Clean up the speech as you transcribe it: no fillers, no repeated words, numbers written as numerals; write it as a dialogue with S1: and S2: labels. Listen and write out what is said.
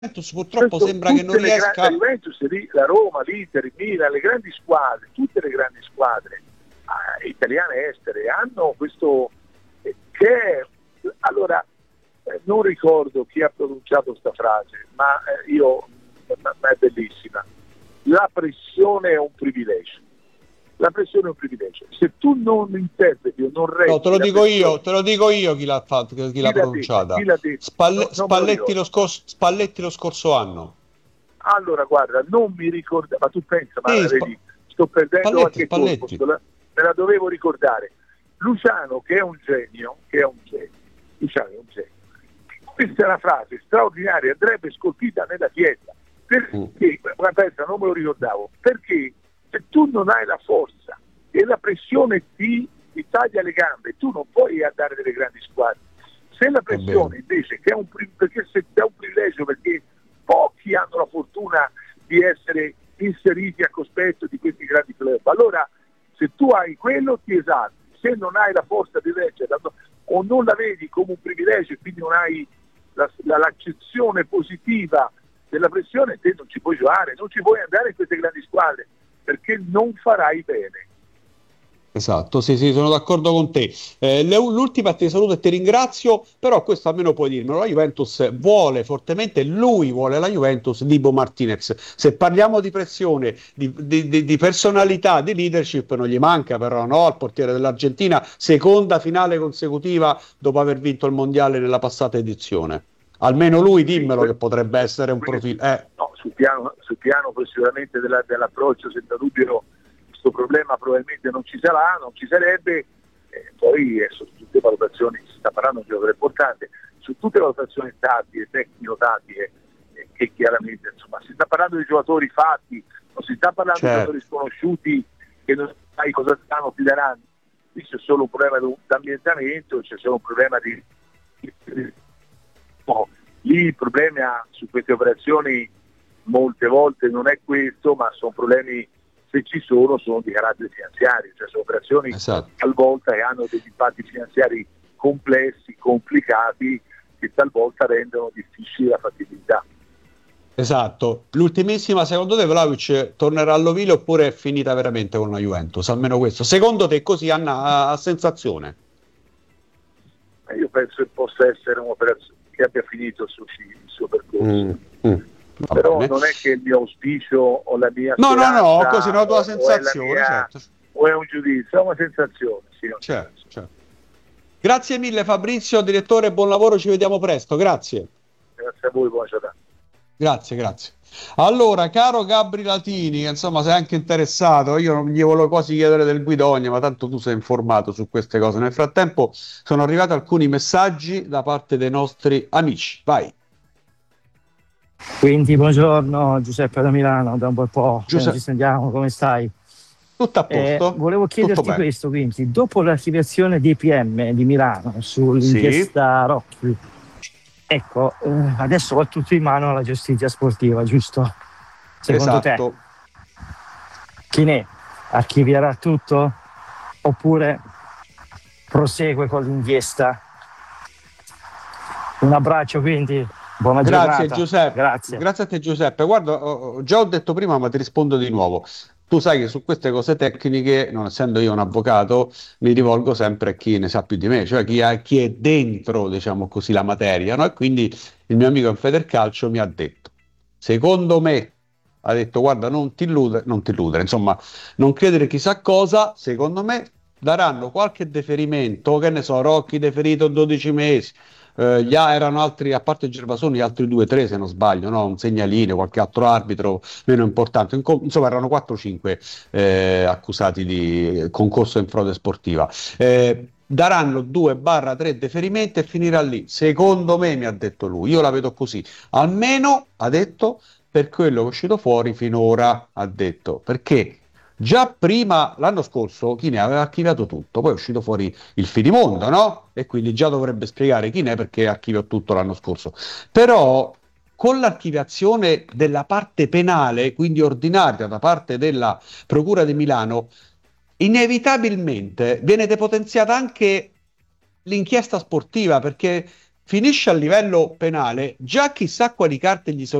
S1: Juventus purtroppo sembra che non riesca.
S2: La Juventus, la Roma, l'Inter, il Milan, le grandi squadre, tutte le grandi squadre italiane e estere hanno questo allora non ricordo chi ha pronunciato questa frase, ma è bellissima. La pressione è un privilegio. La pressione è un privilegio. Se tu non interpreti o non reggi...
S1: No, te lo dico io chi l'ha fatto, chi l'ha pronunciata.
S2: Chi l'ha detto?
S1: Spalletti lo scorso anno.
S2: Allora, guarda, non mi ricordo, ma tu pensa, vedi, sto perdendo anche colpo, me la dovevo ricordare. Luciano, che è un genio, Luciano è un genio. Questa è una frase straordinaria, andrebbe scolpita nella pietra. Perché, pensa, non me lo ricordavo, perché se tu non hai la forza e la pressione ti taglia le gambe, tu non puoi andare nelle grandi squadre. Se la pressione invece, perché se è un privilegio, perché pochi hanno la fortuna di essere inseriti a cospetto di questi grandi club, allora se tu hai quello ti esalti, se non hai la forza di reggere o non la vedi come un privilegio e quindi non hai l'accezione positiva della pressione, te non ci puoi giocare, non ci puoi andare in queste grandi squadre perché non farai bene.
S1: Esatto, sì, sono d'accordo con te. L'ultima ti saluto e ti ringrazio, però questo almeno puoi dirmelo, la Juventus vuole fortemente, lui vuole la Juventus di Bo Martinez. Se parliamo di pressione, di personalità, di leadership, non gli manca però, no? Al portiere dell'Argentina, seconda finale consecutiva dopo aver vinto il mondiale nella passata edizione. Almeno lui, dimmelo, che potrebbe essere un profilo.
S2: No, sul piano sicuramente dell'approccio, senza dubbio questo problema probabilmente non ci sarebbe, poi su tutte le valutazioni, si sta parlando di un giocatore importante, su tutte le valutazioni tattiche, tecnico-tattiche, che chiaramente insomma si sta parlando di giocatori fatti, non si sta parlando di giocatori sconosciuti che non sai cosa stanno, ti daranno. Qui c'è solo un problema di ambientamento, c'è solo un problema lì il problema su queste operazioni molte volte non è questo, ma sono problemi, se ci sono di carattere finanziario, cioè sono operazioni talvolta che hanno degli impatti finanziari complessi, complicati, che talvolta rendono difficile la fattibilità.
S1: Esatto. L'ultimissima, secondo te Vlahovic tornerà all'ovile oppure è finita veramente con la Juventus? Almeno questo. Secondo te così, Anna, a sensazione?
S2: Io penso che possa essere un'operazione che abbia finito il suo percorso. Però bene. Non è che il mio auspicio o la mia
S1: no, così una tua sensazione,
S2: o è un giudizio, è una sensazione, sì.
S1: Certo. Grazie mille Fabrizio, direttore, buon lavoro, ci vediamo presto, grazie.
S2: Grazie a voi, buona giornata.
S1: Grazie. Allora, caro Gabri Latini, insomma sei anche interessato, io non gli volevo quasi chiedere del Guidogna, ma tanto tu sei informato su queste cose. Nel frattempo sono arrivati alcuni messaggi da parte dei nostri amici, vai.
S3: Quindi buongiorno Giuseppe da Milano, da un bel po' ci sentiamo, come stai?
S1: Tutto a posto.
S3: Volevo chiederti questo, quindi dopo l'archiviazione dei PM di Milano sull'inchiesta Rocchi, ecco, adesso va tutto in mano alla giustizia sportiva, giusto? Secondo te? Chinè archivierà tutto oppure prosegue con l'inchiesta? Un abbraccio quindi. Buona
S1: Grazie
S3: giornata.
S1: Giuseppe. Grazie a te Giuseppe. Guarda, già ho detto prima, ma ti rispondo di nuovo. Tu sai che su queste cose tecniche, non essendo io un avvocato, mi rivolgo sempre a chi ne sa più di me, cioè chi è dentro, diciamo così, la materia, no? E quindi il mio amico in Federcalcio mi ha detto, secondo me, ha detto, guarda, non ti illudere, insomma, non credere chissà cosa, secondo me daranno qualche deferimento, che ne so, Rocchi deferito 12 mesi, erano altri, a parte Gervasoni, altri 2-3 se non sbaglio, no? Un segnalino, qualche altro arbitro meno importante, insomma erano 4-5 accusati di concorso in frode sportiva. Daranno 2-3 deferimenti e finirà lì, secondo me, mi ha detto lui, io la vedo così, almeno ha detto per quello che è uscito fuori finora, ha detto, perché già prima, l'anno scorso, chi ne aveva archiviato tutto, poi è uscito fuori il finimondo, no? E quindi già dovrebbe spiegare chi ne è perché archiviò tutto l'anno scorso. Però con l'archiviazione della parte penale, quindi ordinaria da parte della Procura di Milano, inevitabilmente viene depotenziata anche l'inchiesta sportiva, perché finisce a livello penale, già chissà quali carte gli sono